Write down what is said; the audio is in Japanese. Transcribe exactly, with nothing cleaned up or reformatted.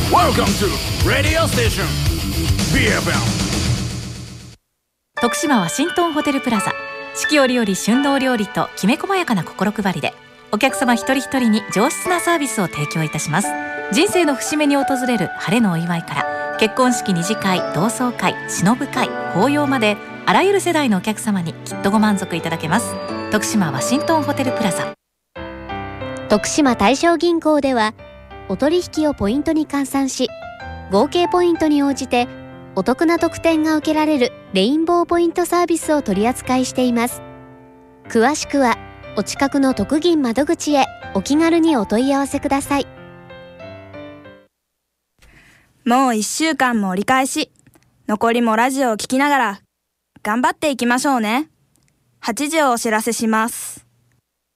Welcome to Radio Station ビーエフエム。 徳島ワシントンホテルプラザ、四季折々旬のお料理ときめ細やかな心配りでお客様一人一人に上質なサービスを提供いたします。人生の節目に訪れる晴れのお祝いから結婚式、二次会、同窓会、忍ぶ会、法要まであらゆる世代のお客様にきっとご満足いただけます。徳島ワシントンホテルプラザ。 徳島大正銀行ではお取引をポイントに換算し、合計ポイントに応じてお得な特典が受けられるレインボーポイントサービスを取り扱いしています。詳しくはお近くの徳銀窓口へお気軽にお問い合わせください。 もういっしゅうかんも折り返し、残りもラジオを聞きながら頑張っていきましょうね。はちじをお知らせします。